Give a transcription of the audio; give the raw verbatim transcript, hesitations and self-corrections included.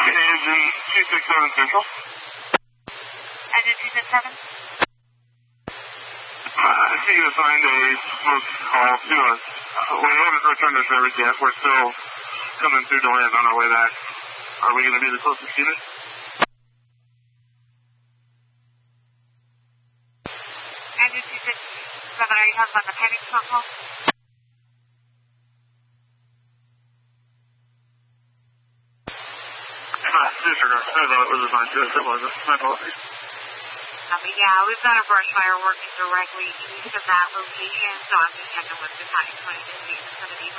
Engine two six seven Central. Engine two six seven? Uh, I see you assigned a smoke call to us. Uh, we haven't returned to service yet. We're still coming through to land on our way back. Are we going to be the closest unit? Engine two six seven, are you talking about the panic smoke call? Uh, disregard. I thought it was assigned to us. It wasn't. My apologies. Um, yeah, we've got a brush fire working directly east of that location, so I'm just checking with the panic twenty to see if it's going to be